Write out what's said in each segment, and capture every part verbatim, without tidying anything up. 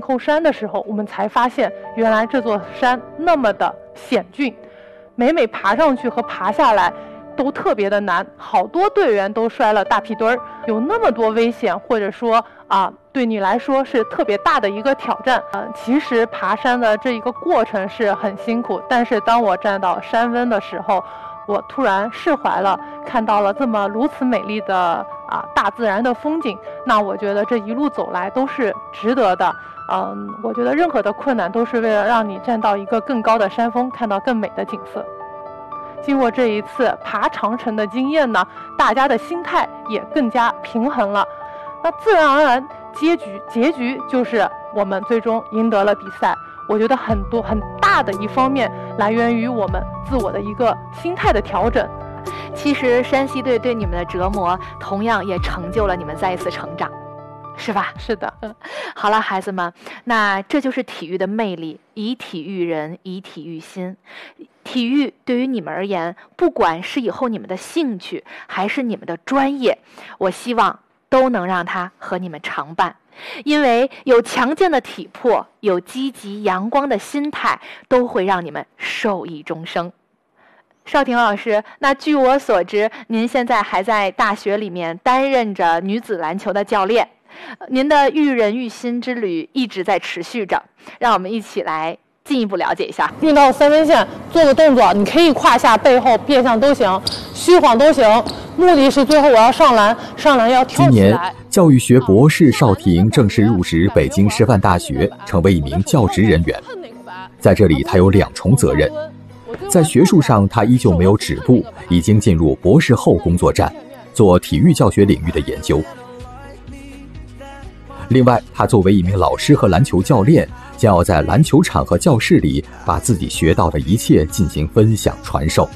后山的时候，我们才发现原来这座山那么的险峻，每每爬上去和爬下来都特别的难，好多队员都摔了大屁墩儿，有那么多危险，或者说啊，对你来说是特别大的一个挑战。呃，其实爬山的这一个过程是很辛苦，但是当我站到山温的时候，我突然释怀了，看到了这么如此美丽的啊大自然的风景，那我觉得这一路走来都是值得的。嗯，我觉得任何的困难都是为了让你站到一个更高的山峰，看到更美的景色。经过这一次爬长城的经验呢，大家的心态也更加平衡了。那自然而然，结局结局就是我们最终赢得了比赛。我觉得很多很大的一方面来源于我们自我的一个心态的调整。 其实山西队对你们的折磨，同样也成就了你们再一次成长，是吧？ 是的。 好了，孩子们，那这就是体育的魅力，以体育人，以体育心。体育对于你们而言，不管是以后你们的兴趣，还是你们的专业，我希望都能让它和你们常伴。因为有强健的体魄，有积极阳光的心态，都会让你们受益终生。邵婷老师，那据我所知，您现在还在大学里面担任着女子篮球的教练，您的育人育心之旅一直在持续着，让我们一起来进一步了解一下。 运到三分线做个动作，你可以胯下、背后、变向都行，虚晃都行，目的是最后我要上篮，上篮要跳起来。 今年教育学博士邵婷正式入职北京师范大学，成为一名教职人员。在这里，他有两重责任。在学术上，他依旧没有止步，已经进入博士后工作站，做体育教学领域的研究。另外，他作为一名老师和篮球教练，将要在篮球场和教室里把自己学到的一切进行分享传授。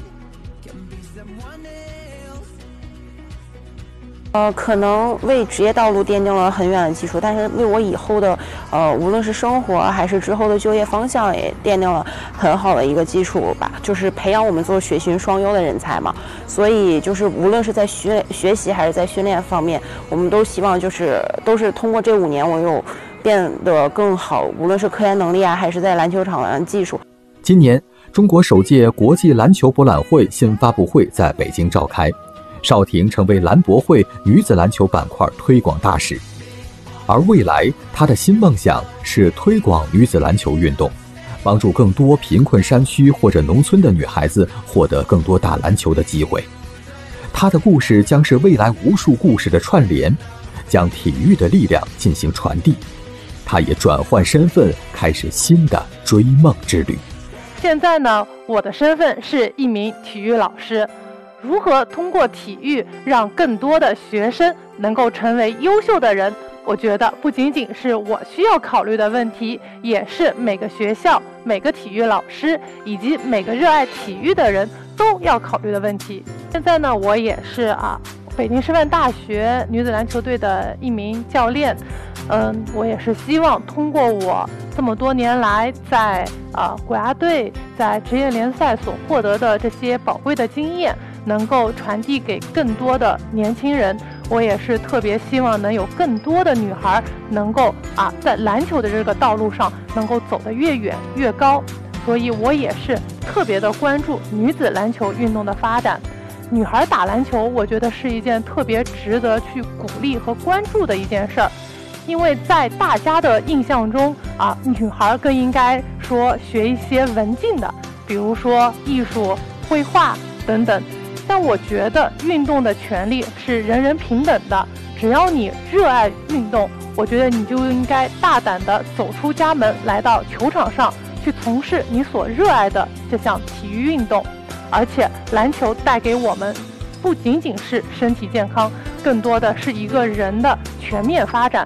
呃，可能为职业道路奠定了很远的基础，但是为我以后的呃，无论是生活还是之后的就业方向，也奠定了很好的一个基础吧。就是培养我们做学训双优的人才嘛，所以就是无论是在学学习还是在训练方面，我们都希望就是都是通过这五年，我有变得更好，无论是科研能力啊，还是在篮球场上的技术。 今年，中国首届国际篮球博览会新发布会在北京召开。邵婷成为篮博会女子篮球板块推广大使，而未来她的新梦想是推广女子篮球运动，帮助更多贫困山区或者农村的女孩子获得更多打篮球的机会。她的故事将是未来无数故事的串联，将体育的力量进行传递。她也转换身份，开始新的追梦之旅。 现在呢，我的身份是一名体育老师。如何通过体育让更多的学生能够成为优秀的人，我觉得不仅仅是我需要考虑的问题，也是每个学校、每个体育老师以及每个热爱体育的人都要考虑的问题。现在呢，我也是啊，北京师范大学女子篮球队的一名教练。嗯，我也是希望通过我这么多年来在啊国家队、在职业联赛所获得的这些宝贵的经验，能够传递给更多的年轻人。我也是特别希望能有更多的女孩能够啊在篮球的这个道路上能够走得越远越高，所以我也是特别的关注女子篮球运动的发展。女孩打篮球，我觉得是一件特别值得去鼓励和关注的一件事儿。因为在大家的印象中啊，女孩更应该说学一些文静的，比如说艺术、绘画等等。但我觉得运动的权利是人人平等的，只要你热爱运动，我觉得你就应该大胆地走出家门，来到球场上去从事你所热爱的这项体育运动。而且篮球带给我们不仅仅是身体健康，更多的是一个人的全面发展。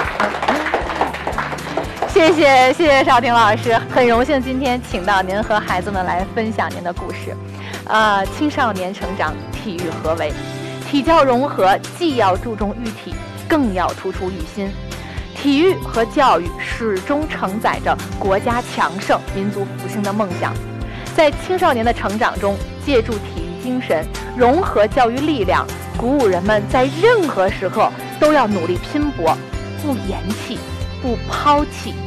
谢谢谢谢邵婷老师，很荣幸今天请到您和孩子们来分享您的故事。呃，青少年成长，体育何为？体教融合既要注重育体，更要突出育心。体育和教育始终承载着国家强盛、民族复兴的梦想。在青少年的成长中，借助体育精神，融合教育力量，鼓舞人们在任何时刻都要努力拼搏，不言弃，不抛弃。